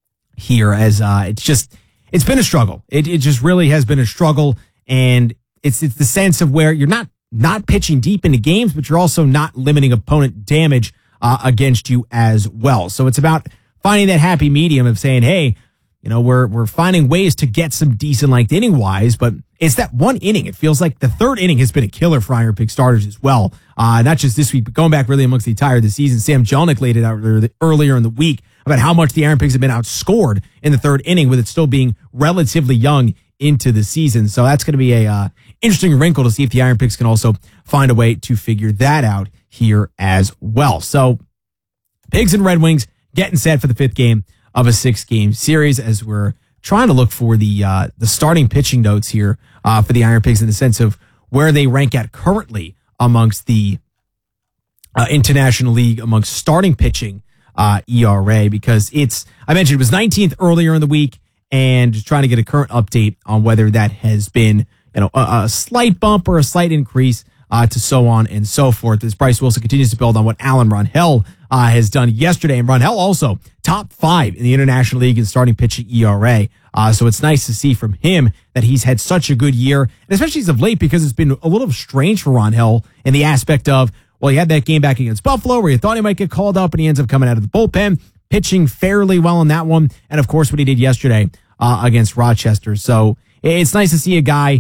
here, as it's been a struggle. It just really has been a struggle, and it's the sense of where you're not pitching deep into games, but you're also not limiting opponent damage against you as well. So it's about finding that happy medium of saying, hey, you know, we're finding ways to get some decent length inning wise, but it's that one inning. It feels like the 3rd inning has been a killer for Iron Pig starters as well. Not just this week, but going back really amongst the entire of the season. Sam Jelnick laid it out earlier in the week about how much the Iron Pigs have been outscored in the 3rd inning, with it still being relatively young into the season. So that's going to be a interesting wrinkle to see if the Iron Pigs can also find a way to figure that out here as well. So Pigs and Red Wings getting set for the 5th game of a 6-game series, as we're trying to look for the starting pitching notes here for the Iron Pigs in the sense of where they rank at currently amongst the International League amongst starting pitching ERA, because I mentioned it was 19th earlier in the week, and just trying to get a current update on whether that has been, you know, a slight bump or a slight increase to so on and so forth, as Bryce Wilson continues to build on what Alan Ronhell has done yesterday. And Ronhell also top 5 in the International League in starting pitching ERA. So it's nice to see from him that he's had such a good year, and especially as of late, because it's been a little strange for Ronhell in the aspect of, well, he had that game back against Buffalo where you thought he might get called up, and he ends up coming out of the bullpen, pitching fairly well in that one. And of course, what he did yesterday against Rochester. So it's nice to see a guy,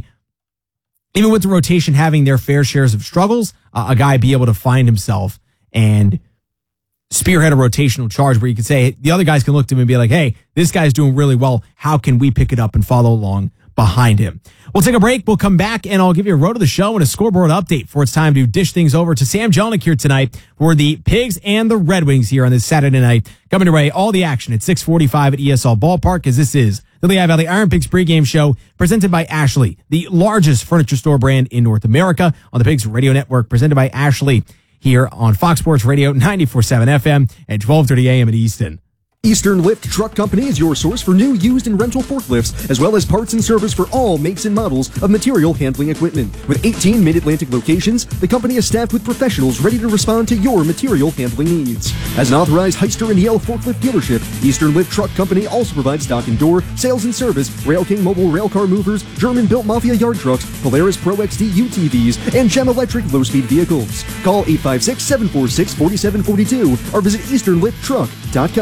even with the rotation having their fair shares of struggles, a guy be able to find himself and spearhead a rotational charge where you can say, the other guys can look to him and be like, hey, this guy's doing really well. How can we pick it up and follow along behind him? We'll take a break. We'll come back, and I'll give you a road to the show and a scoreboard update for it's time to dish things over to Sam Jelnick here tonight for the Pigs and the Red Wings here on this Saturday night. Coming your way, all the action at 6:45 at ESL Ballpark, as this is the Lehigh Valley Iron Pigs pregame show presented by Ashley, the largest furniture store brand in North America, on the Pigs Radio Network, presented by Ashley here on Fox Sports Radio 94.7 FM at 12:30 a.m. at Easton. Eastern Lift Truck Company is your source for new, used, and rental forklifts, as well as parts and service for all makes and models of material handling equipment. With 18 Mid-Atlantic locations, the company is staffed with professionals ready to respond to your material handling needs. As an authorized Heister and Yale forklift dealership, Eastern Lift Truck Company also provides dock and door, sales and service, Rail King mobile railcar movers, German-built Mafia yard trucks, Polaris Pro XD UTVs, and Gem Electric low-speed vehicles. Call 856-746-4742 or visit EasternLiftTruck.com.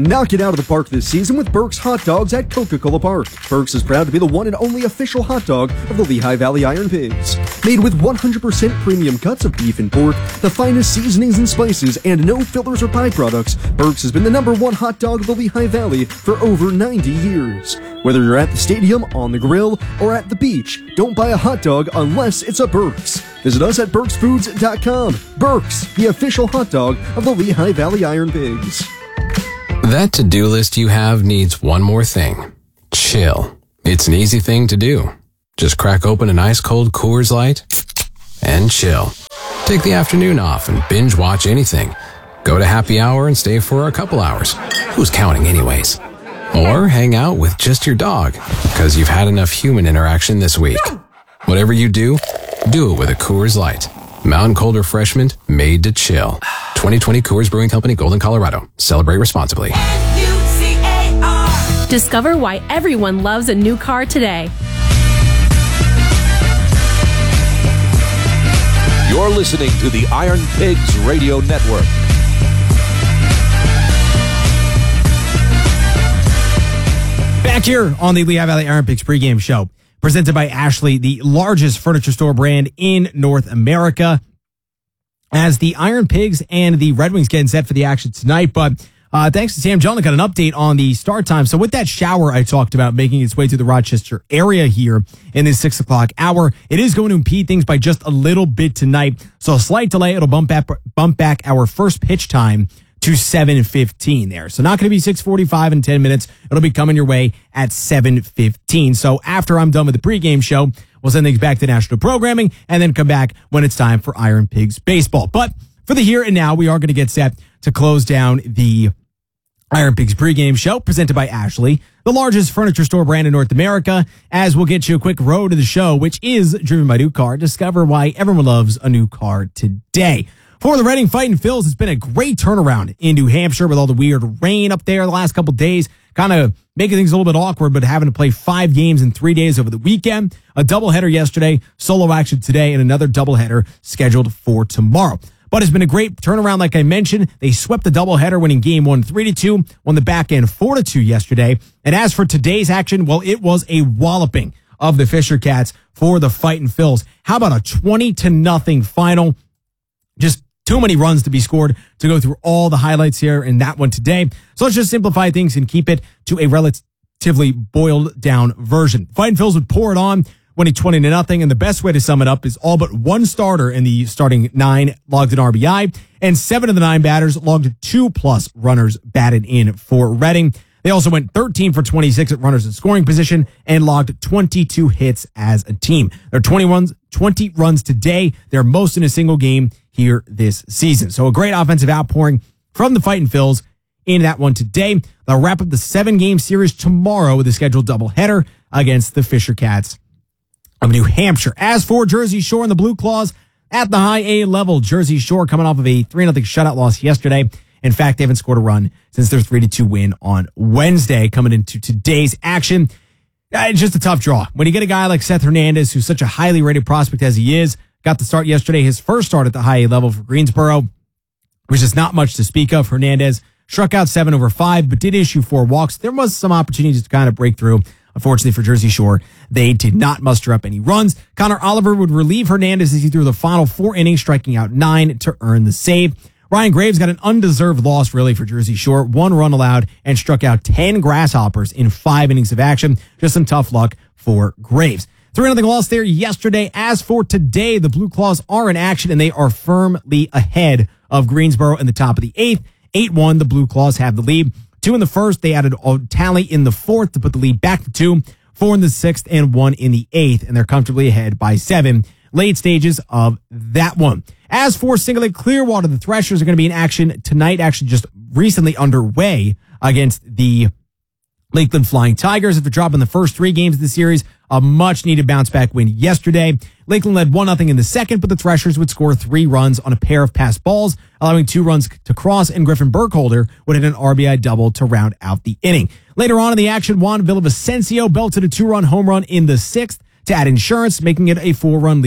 Knock it out of the park this season with Burke's Hot Dogs at Coca-Cola Park. Burke's is proud to be the one and only official hot dog of the Lehigh Valley Iron Pigs. Made with 100% premium cuts of beef and pork, the finest seasonings and spices, and no fillers or byproducts, Burke's has been the #1 hot dog of the Lehigh Valley for over 90 years. Whether you're at the stadium, on the grill, or at the beach, don't buy a hot dog unless it's a Burke's. Visit us at burksfoods.com. Burke's, the official hot dog of the Lehigh Valley Iron Pigs. That to-do list you have needs one more thing. Chill. It's an easy thing to do. Just crack open an ice-cold Coors Light and chill. Take the afternoon off and binge watch anything. Go to happy hour and stay for a couple hours. Who's counting anyways? Or hang out with just your dog, because you've had enough human interaction this week. Whatever you do it with a Coors Light. Mountain Cold Refreshment made to chill. 2020 Coors Brewing Company, Golden, Colorado. Celebrate responsibly. Discover why everyone loves a new car today. You're listening to the Iron Pigs Radio Network. Back here on the Lehigh Valley Iron Pigs pregame show, presented by Ashley, the largest furniture store brand in North America. As the Iron Pigs and the Red Wings getting set for the action tonight, but thanks to Sam Jelnick, got an update on the start time. So with that shower I talked about making its way through the Rochester area here in this 6 o'clock hour, it is going to impede things by just a little bit tonight. So a slight delay. It'll bump back our first pitch time to 7:15 there. So not going to be 6:45 in 10 minutes. It'll be coming your way at 7:15. So after I'm done with the pregame show, we'll send things back to national programming and then come back when it's time for Iron Pigs baseball. But for the here and now, we are going to get set to close down the Iron Pigs pregame show presented by Ashley, the largest furniture store brand in North America, as we'll get you a quick road to the show, which is driven by new car. Discover why everyone loves a new car today. For the Reading Fighting Phils, it's been a great turnaround in New Hampshire with all the weird rain up there the last couple of days, kind of making things a little bit awkward, but having to play 5 games in 3 days over the weekend. A doubleheader yesterday, solo action today, and another doubleheader scheduled for tomorrow. But it's been a great turnaround, like I mentioned. They swept the doubleheader, winning game 1 3-2, won the back end 4-2 yesterday. And as for today's action, well, it was a walloping of the Fisher Cats for the Fighting Phils. How about a 20-0 final? Just too many runs to be scored to go through all the highlights here in that one today. So let's just simplify things and keep it to a relatively boiled down version. Fighting Phils would pour it on, winning 20-0. And the best way to sum it up is all but one starter in the starting 9 logged an RBI, and 7 of the 9 batters logged 2+ runners batted in for Reading. They also went 13 for 26 at runners in scoring position and logged 22 hits as a team. They're 20 runs today, their most in a single game here this season. So a great offensive outpouring from the Fighting Phils in that one today. They'll wrap up the 7-game series tomorrow with a scheduled doubleheader against the Fisher Cats of New Hampshire. As for Jersey Shore and the Blue Claws at the high A level, Jersey Shore coming off of a 3-0 shutout loss yesterday. In fact, they haven't scored a run since their 3-2 win on Wednesday. Coming into today's action, it's just a tough draw. When you get a guy like Seth Hernandez, who's such a highly rated prospect as he is, got the start yesterday, his first start at the high A level for Greensboro, which is not much to speak of. Hernandez struck out 7 over 5, but did issue 4 walks. There was some opportunities to kind of break through. Unfortunately for Jersey Shore, they did not muster up any runs. Connor Oliver would relieve Hernandez as he threw the final 4 innings, striking out 9 to earn the save. Ryan Graves got an undeserved loss, really, for Jersey Shore. 1 run allowed and struck out 10 grasshoppers in 5 innings of action. Just some tough luck for Graves. 3-0 loss there yesterday. As for today, the Blue Claws are in action, and they are firmly ahead of Greensboro in the top of the 8th. 8-1, the Blue Claws have the lead. 2 in the first. They added a tally in the 4th to put the lead back to 2. 4 in the 6th and 1 in the 8th, and they're comfortably ahead by 7. Late stages of that one. As for Single Lake Clearwater, the Threshers are going to be in action tonight, actually just recently underway against the Lakeland Flying Tigers after dropping the first 3 games of the series. A much-needed bounce-back win yesterday. Lakeland led 1-0 in the second, but the Threshers would score 3 runs on a pair of passed balls, allowing 2 runs to cross, and Griffin Burkholder would hit an RBI double to round out the inning. Later on in the action, Juan Villavicencio belted a 2-run home run in the 6th to add insurance, making it a 4-run lead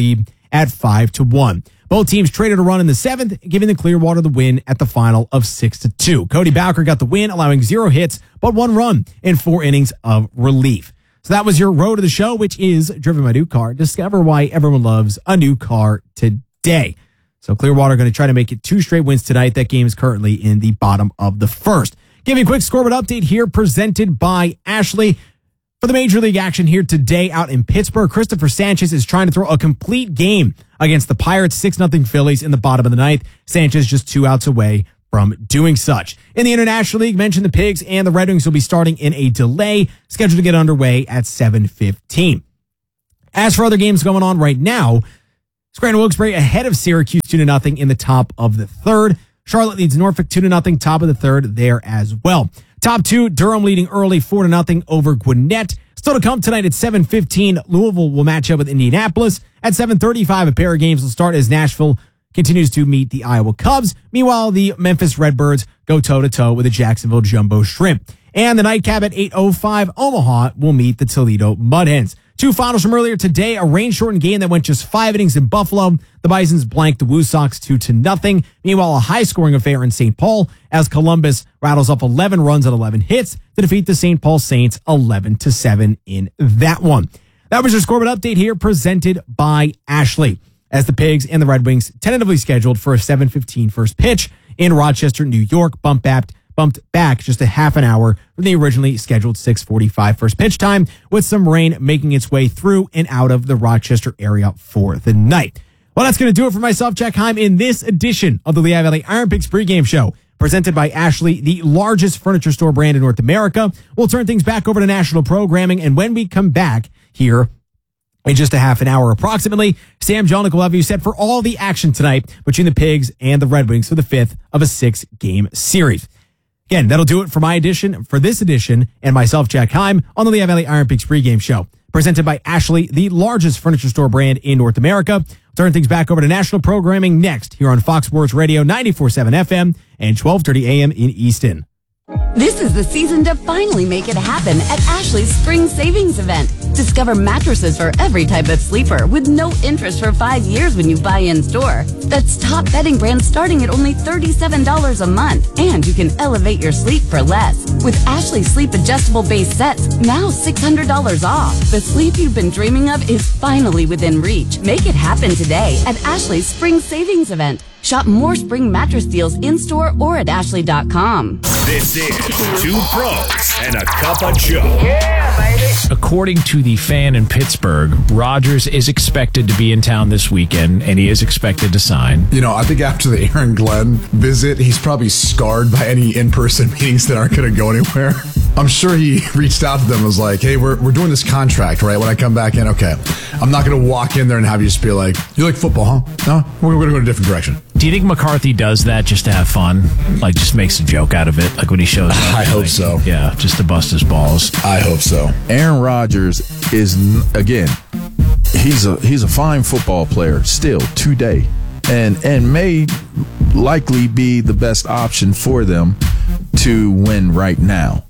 at 5-1. Both teams traded a run in the 7th, giving the Clearwater the win at the final of 6-2. Cody Bowker got the win, allowing 0 hits, but 1 run in 4 innings of relief. So that was your road to the show, which is driven by new car. Discover why everyone loves a new car today. So Clearwater going to try to make it 2 straight wins tonight. That game is currently in the bottom of the 1st. Giving a quick scoreboard update here presented by Ashley. For the Major League action here today out in Pittsburgh, Christopher Sanchez is trying to throw a complete game against the Pirates 6-0 Phillies in the bottom of the 9th. Sanchez just 2 outs away from doing such. In the International League, mentioned the Pigs and the Red Wings will be starting in a delay, scheduled to get underway at 7:15. As for other games going on right now, Scranton Wilkes-Barre ahead of Syracuse 2-0 in the top of the 3rd. Charlotte leads Norfolk 2-0, top of the 3rd there as well. Top 2, Durham leading early 4-0 over Gwinnett. Still to come tonight at 7:15, Louisville will match up with Indianapolis. At 7:35, a pair of games will start as Nashville continues to meet the Iowa Cubs. Meanwhile, the Memphis Redbirds go toe-to-toe with the Jacksonville Jumbo Shrimp. And the nightcap at 8:05, Omaha will meet the Toledo Mud Hens. 2 finals from earlier today, a rain-shortened game that went just 5 innings in Buffalo. The Bisons blanked the Woo Sox 2-0. Meanwhile, a high-scoring affair in St. Paul as Columbus rattles up 11 runs on 11 hits to defeat the St. Paul Saints 11-7 in that one. That was your scoreboard update here presented by Ashley. As the Pigs and the Red Wings tentatively scheduled for a 7:15 first pitch in Rochester, New York, bumped back just a half an hour from the originally scheduled 6:45 first pitch time, with some rain making its way through and out of the Rochester area for the night. Well, that's going to do it for myself, Jack Heim, in this edition of the Lehigh Valley Iron Pigs pregame show, presented by Ashley, the largest furniture store brand in North America. We'll turn things back over to national programming, and when we come back here in just a half an hour approximately, Sam Jonick will have you set for all the action tonight between the Pigs and the Red Wings for the 5th of a 6-game series. Again, that'll do it for this edition, and myself, Jack Heim, on the Lehigh Valley Iron Pigs pregame show, presented by Ashley, the largest furniture store brand in North America. Turn things back over to national programming next here on Fox Sports Radio 94.7 FM and 12:30 a.m. in Easton. This is the season to finally make it happen at Ashley's Spring Savings Event. Discover mattresses for every type of sleeper with no interest for 5 years when you buy in store. That's top bedding brands starting at only $37 a month. And you can elevate your sleep for less. With Ashley Sleep Adjustable Base Sets, now $600 off. The sleep you've been dreaming of is finally within reach. Make it happen today at Ashley's Spring Savings Event. Shop more spring mattress deals in-store or at ashley.com. This is 2 Pros and a Cup of Joe. Yeah, baby. According to the Fan in Pittsburgh, Rodgers is expected to be in town this weekend, and he is expected to sign. You know, I think after the Aaron Glenn visit, he's probably scarred by any in-person meetings that aren't going to go anywhere. I'm sure he reached out to them and was like, hey, we're doing this contract, right? When I come back in, okay. I'm not going to walk in there and have you just be like, you like football, huh? No? We're going to go in a different direction. Do you think McCarthy does that just to have fun? Like, just makes a joke out of it? Like when he shows up? I hope so. Yeah, just to bust his balls. I hope so. Aaron Rodgers is, again, he's a fine football player still today, and may likely be the best option for them to win right now.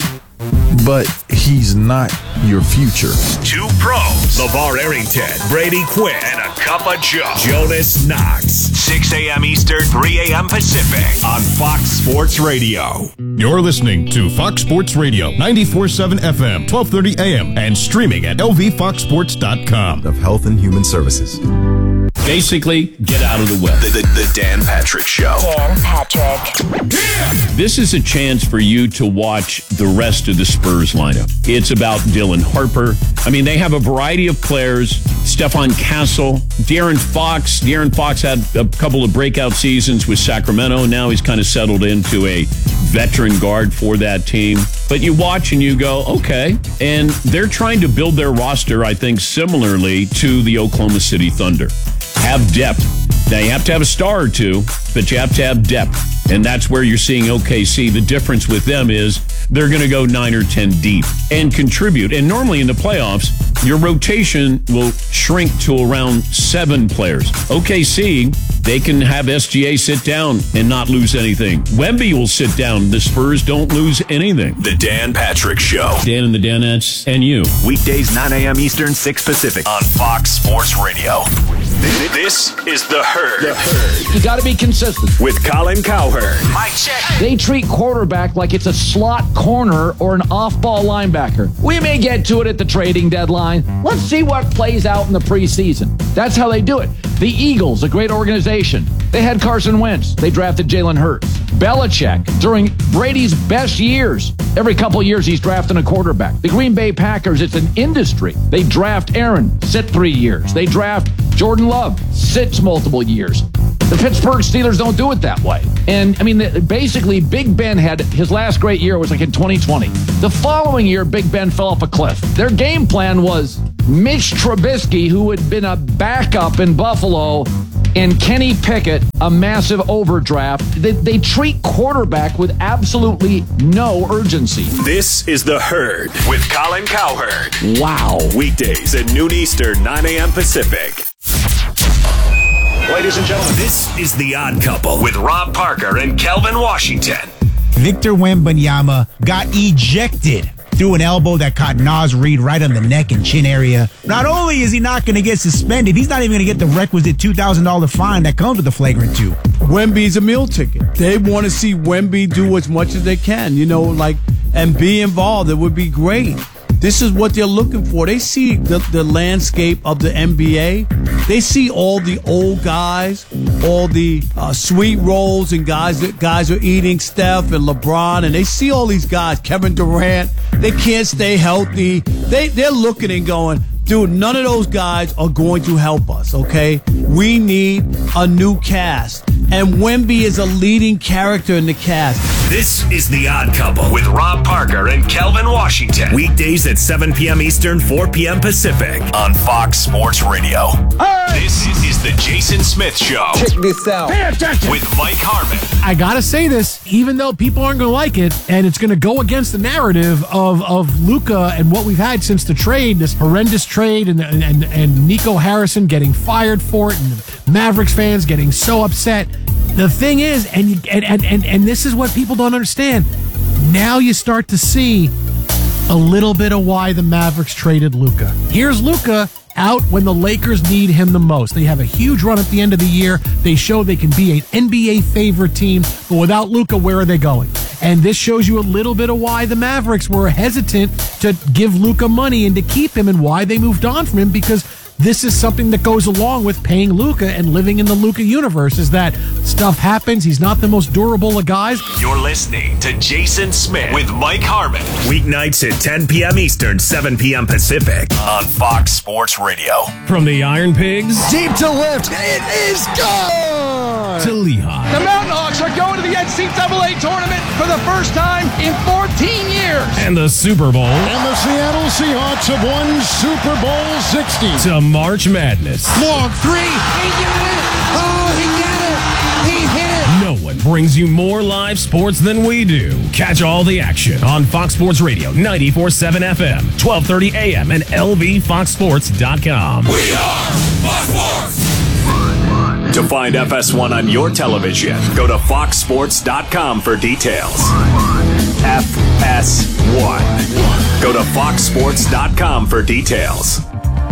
But he's not your future. 2 Pros, LeVar Arrington, Brady Quinn, and a Cup of Joe. Jonas Knox, 6 a.m. Eastern, 3 a.m. Pacific on Fox Sports Radio. You're listening to Fox Sports Radio, 94.7 FM, 12:30 a.m. and streaming at lvfoxsports.com. Of Health and Human Services. Basically, get out of the way. The Dan Patrick Show. Dan Patrick. This is a chance for you to watch the rest of the Spurs lineup. It's about Dylan Harper. I mean, they have a variety of players. Stephon Castle, De'Aaron Fox. De'Aaron Fox had a couple of breakout seasons with Sacramento. Now he's kind of settled into a veteran guard for that team. But you watch and you go, okay. And they're trying to build their roster, I think, similarly to the Oklahoma City Thunder. Have depth. Now, you have to have a star or two, but you have to have depth. And that's where you're seeing OKC. The difference with them is they're going to go 9 or 10 deep and contribute. And normally in the playoffs, your rotation will shrink to around 7 players. OKC, they can have SGA sit down and not lose anything. Wemby will sit down. The Spurs don't lose anything. The Dan Patrick Show. Dan and the Danettes and you. Weekdays 9 a.m. Eastern, 6 Pacific on Fox Sports Radio. This is The Herd. You got to be consistent. With Colin Cowherd. Mike check. They treat quarterback like it's a slot corner or an off-ball linebacker. We may get to it at the trading deadline. Let's see what plays out in the preseason. That's how they do it. The Eagles, a great organization. They had Carson Wentz. They drafted Jalen Hurts. Belichick, during Brady's best years, every couple years he's drafting a quarterback. The Green Bay Packers, it's an industry. They draft Aaron, sit 3 years. They draft Jordan Love, sits multiple years. The Pittsburgh Steelers don't do it that way. And, I mean, basically, Big Ben had his last great year was like in 2020. The following year, Big Ben fell off a cliff. Their game plan was Mitch Trubisky, who had been a backup in Buffalo, and Kenny Pickett, a massive overdraft. They treat quarterback with absolutely no urgency. This is The Herd with Colin Cowherd. Wow. Weekdays at noon Eastern, 9 a.m. Pacific. Ladies and gentlemen, this is The Odd Couple with Rob Parker and Kelvin Washington. Victor Wembanyama got ejected through an elbow that caught Naz Reid right on the neck and chin area. Not only is he not going to get suspended, he's not even going to get the requisite $2,000 fine that comes with the flagrant 2. Wemby's a meal ticket. They want to see Wemby do as much as they can, and be involved. It would be great. This is what they're looking for. They see the landscape of the NBA. They see all the old guys, all the sweet rolls and guys are eating, Steph and LeBron, and they see all these guys, Kevin Durant. They can't stay healthy. They're looking and going, dude, none of those guys are going to help us, okay? We need a new cast. And Wemby is a leading character in the cast. This is The Odd Couple with Rob Parker and Kelvin Washington. Weekdays at 7 p.m. Eastern, 4 p.m. Pacific on Fox Sports Radio. Hey! This is the Jason Smith Show. Check this out. Pay attention. With Mike Harmon. I gotta say this, even though people aren't gonna like it, and it's gonna go against the narrative of Luka and what we've had since the trade, this horrendous trade, and Nico Harrison getting fired for it, and Mavericks fans getting so upset. The thing is, and this is what people don't understand, now you start to see a little bit of why the Mavericks traded Luka. Here's Luka out when the Lakers need him the most. They have a huge run at the end of the year. They show they can be an NBA favorite team, but without Luka, where are they going? And this shows you a little bit of why the Mavericks were hesitant to give Luka money and to keep him, and why they moved on from him, because this is something that goes along with paying Luka and living in the Luka universe, is that stuff happens. He's not the most durable of guys. You're listening to Jason Smith with Mike Harmon. Weeknights at 10 p.m. Eastern, 7 p.m. Pacific on Fox Sports Radio. From the Iron Pigs. Deep to left. It is gone. To Lehigh. The Mountain Hawks are going to the NCAA tournament for the first time in 14 years. And the Super Bowl. And the Seattle Seahawks have won Super Bowl 60. To March Madness. Long three. He got it. Oh, he got it. He hit it. No one brings you more live sports than we do. Catch all the action on Fox Sports Radio, 94.7 FM, 12:30 a.m. and lvfoxsports.com. We are Fox Sports. To find FS1 on your television, go to foxsports.com for details. FS1. Go to foxsports.com for details.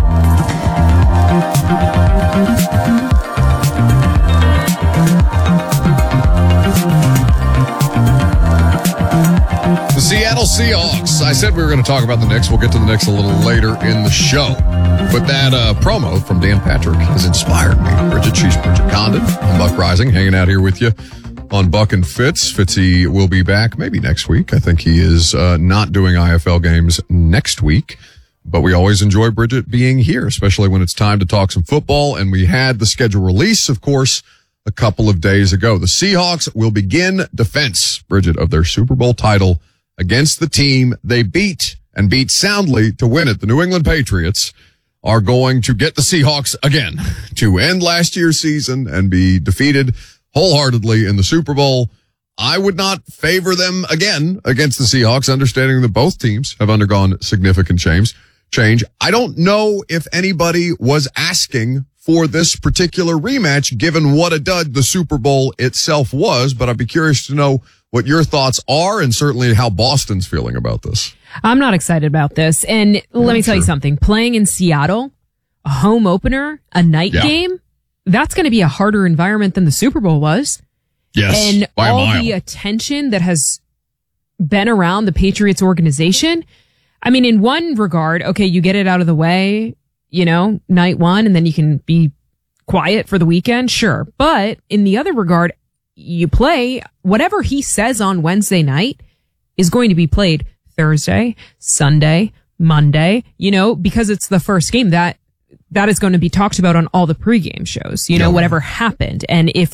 The Seattle Seahawks. I said we were going to talk about the Knicks. We'll get to the Knicks a little later in the show. But that promo from Dan Patrick has inspired me. Bridget Condon. I'm Buck Rising, hanging out here with you on Buck and Fitz. Fitzy will be back maybe next week. I think he is not doing IFL games next week. But we always enjoy Bridget being here, especially when it's time to talk some football. And we had the schedule release, of course, a couple of days ago. The Seahawks will begin defense, Bridget, of their Super Bowl title against the team they beat, and beat soundly to win it. The New England Patriots are going to get the Seahawks again to end last year's season and be defeated wholeheartedly in the Super Bowl. I would not favor them again against the Seahawks, understanding that both teams have undergone significant change. I don't know if anybody was asking for this particular rematch, given what a dud the Super Bowl itself was, but I'd be curious to know what your thoughts are, and certainly how Boston's feeling about this. I'm not excited about this. And let me tell you something. Playing in Seattle, a home opener, a night game, that's going to be a harder environment than the Super Bowl was. Yes, and by a all mile. the attention that has been around the Patriots organization. I mean, in one regard, okay, you get it out of the way, night one, and then you can be quiet for the weekend, sure. But in the other regard, you play whatever he says on Wednesday night is going to be played Thursday, Sunday, Monday, because it's the first game that is going to be talked about on all the pregame shows, whatever happened. And if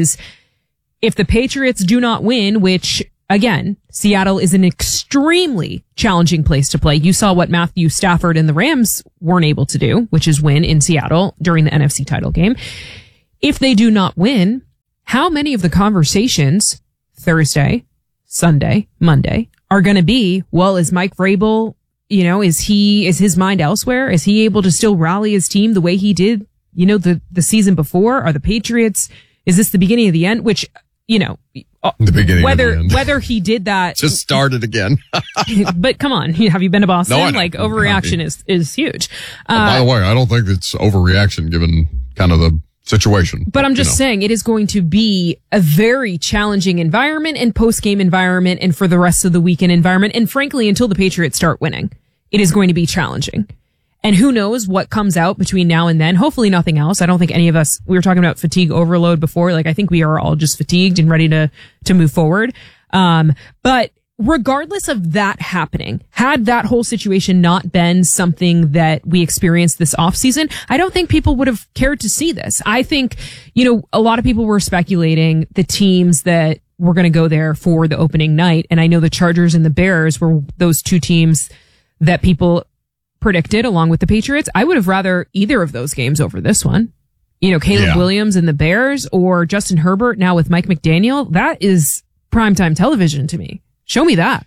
the Patriots do not win, which again, Seattle is an extremely challenging place to play. You saw what Matthew Stafford and the Rams weren't able to do, which is win in Seattle during the NFC title game. If they do not win, how many of the conversations Thursday, Sunday, Monday are going to be, well, is Mike Vrabel, is his mind elsewhere? Is he able to still rally his team the way he did, the season before? Are the Patriots, is this the beginning of the end? Which, the beginning whether he did that just started again. But come on, have you been to Boston? No, I know. Like overreaction is huge. By the way, I don't think it's overreaction given kind of the situation. But I'm just saying it is going to be a very challenging environment and post-game environment and for the rest of the weekend environment. And frankly, until the Patriots start winning, it is going to be challenging. And who knows what comes out between now and then. Hopefully nothing else. I don't think any of us, we were talking about fatigue overload before. Like I think we are all just fatigued and ready to move forward. But regardless of that happening, had that whole situation not been something that we experienced this offseason, I don't think people would have cared to see this. I think, a lot of people were speculating the teams that were going to go there for the opening night. And I know the Chargers and the Bears were those two teams that people predicted along with the Patriots. I would have rather either of those games over this one. Caleb Williams and the Bears or Justin Herbert now with Mike McDaniel. That is primetime television to me. Show me that.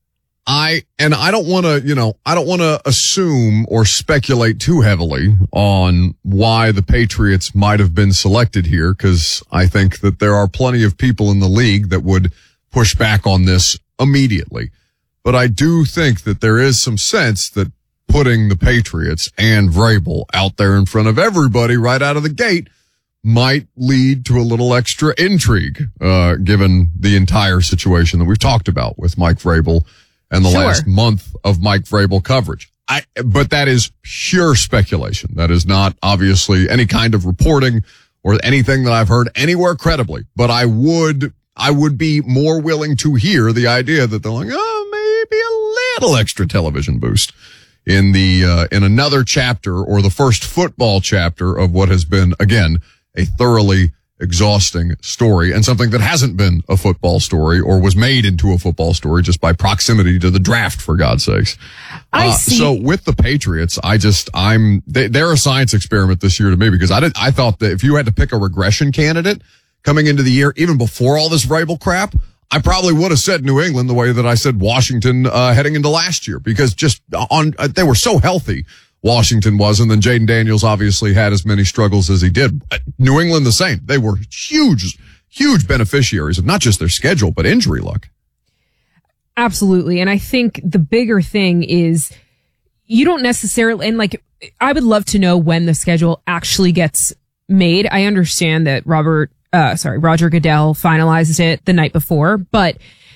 I don't want to, assume or speculate too heavily on why the Patriots might have been selected here, because I think that there are plenty of people in the league that would push back on this immediately. But I do think that there is some sense that putting the Patriots and Vrabel out there in front of everybody right out of the gate might lead to a little extra intrigue, given the entire situation that we've talked about with Mike Vrabel and the last month of Mike Vrabel coverage. But that is pure speculation. That is not obviously any kind of reporting or anything that I've heard anywhere credibly. But I would be more willing to hear the idea that they're like, maybe a little extra television boost in another chapter or the first football chapter of what has been, again, a thoroughly exhausting story and something that hasn't been a football story or was made into a football story just by proximity to the draft, for God's sakes. So with the Patriots, they're a science experiment this year to me, because I thought that if you had to pick a regression candidate coming into the year, even before all this Vrabel crap, I probably would have said New England the way that I said Washington heading into last year, because they were so healthy, Washington was, and then Jaden Daniels obviously had as many struggles as he did. New England the same. They were huge beneficiaries of not just their schedule, but injury luck. Absolutely. And I think the bigger thing is you don't necessarily, and like, I would love to know when the schedule actually gets made. I understand that Roger Goodell finalized it the night before, when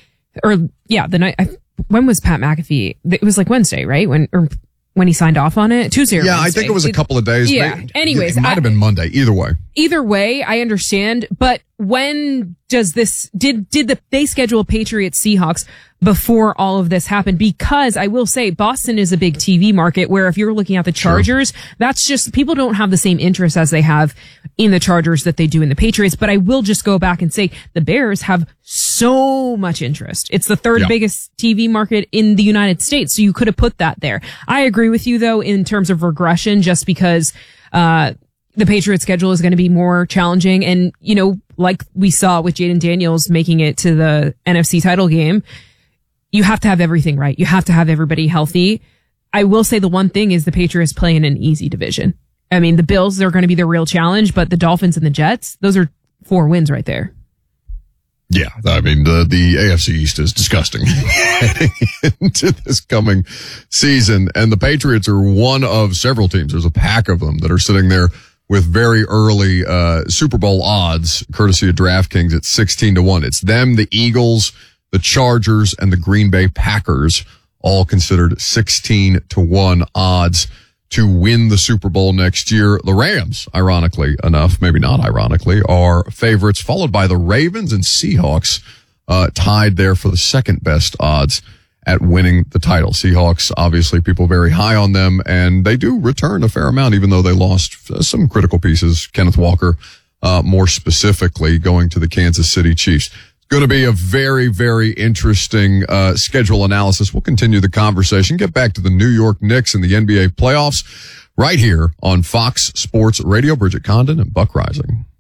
was Pat McAfee? It was like Wednesday, right? When he signed off on it? Tuesday or Wednesday? I think it was a couple of days. Yeah. Anyways. It might have been Monday. Either way. Either way, I understand. But when does this, they schedule Patriots Seahawks before all of this happened? Because I will say Boston is a big TV market where if you're looking at the Chargers, that's just, people don't have the same interest as they have in the Chargers that they do in the Patriots. But I will just go back and say the Bears have so much interest. It's the third biggest TV market in the United States. So you could have put that there. I agree with you though, in terms of regression, just because, the Patriots schedule is going to be more challenging. And, like we saw with Jaden Daniels making it to the NFC title game, you have to have everything right. You have to have everybody healthy. I will say the one thing is the Patriots play in an easy division. I mean, the Bills, they're going to be the real challenge, but the Dolphins and the Jets, those are 4 wins right there. Yeah, I mean, the AFC East is disgusting heading into this coming season. And the Patriots are one of several teams. There's a pack of them that are sitting there with very early Super Bowl odds, courtesy of DraftKings at 16-1. It's them, the Eagles, the Chargers, and the Green Bay Packers, all considered 16-1 odds to win the Super Bowl next year. The Rams, ironically enough, maybe not ironically, are favorites, followed by the Ravens and Seahawks, tied there for the second best odds at winning the title. Seahawks, obviously, people very high on them, and they do return a fair amount, even though they lost some critical pieces. Kenneth Walker, more specifically, going to the Kansas City Chiefs. Going to be a very, very interesting schedule analysis. We'll continue the conversation, get back to the New York Knicks and the NBA playoffs right here on Fox Sports Radio. Bridget Condon and Buck Rising.